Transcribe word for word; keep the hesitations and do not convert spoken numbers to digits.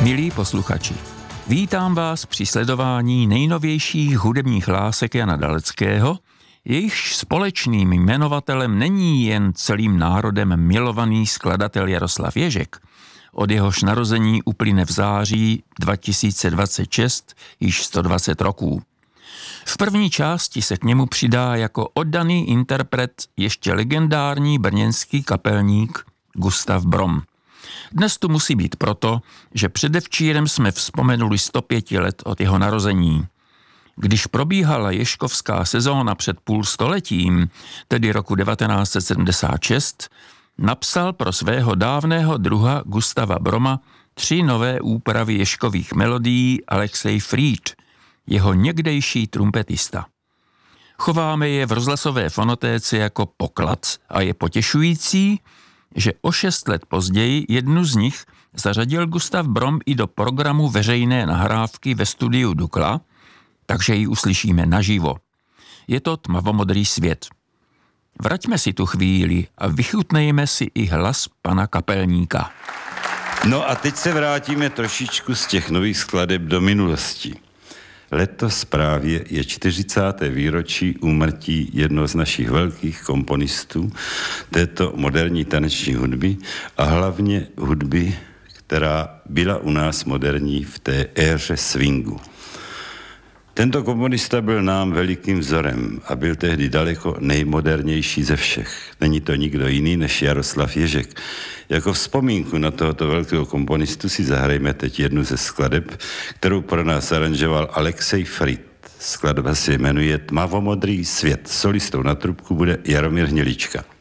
Milí posluchači, vítám vás při sledování nejnovějších hudebních hlásek Jana Daleckého, jejichž společným jmenovatelem není jen celým národem milovaný skladatel Jaroslav Ježek, od jehož narození uplyne v září dva tisíce dvacet šest již sto dvacet roků. V první části se k němu přidá jako oddaný interpret ještě legendární brněnský kapelník Gustav Brom. Dnes tu musí být proto, že předevčírem jsme vzpomenuli sto pět let od jeho narození. Když probíhala ježkovská sezóna před půl stoletím, tedy roku devatenáct set sedmdesát šest, napsal pro svého dávného druha Gustava Broma tři nové úpravy ježkových melodií Alexej Fried, jeho někdejší trumpetista. Chováme je v rozhlasové fonotéce jako poklad a je potěšující, že o šest let později jednu z nich zařadil Gustav Brom i do programu veřejné nahrávky ve studiu Dukla, takže ji uslyšíme naživo. Je to Tmavomodrý svět. Vraťme si tu chvíli a vychutnejme si i hlas pana kapelníka. No a teď se vrátíme trošičku z těch nových skladeb do minulosti. Letos právě je čtyřicáté výročí úmrtí jednoho z našich velkých komponistů této moderní taneční hudby a hlavně hudby, která byla u nás moderní v té éře swingu. Tento komponista byl nám velikým vzorem a byl tehdy daleko nejmodernější ze všech. Není to nikdo jiný než Jaroslav Ježek. Jako vzpomínku na tohoto velkého komponistu si zahrajme teď jednu ze skladeb, kterou pro nás aranžoval Alexej Fried. Skladba se jmenuje Tmavomodrý svět. Solistou na trubku bude Jaromír Hnilička.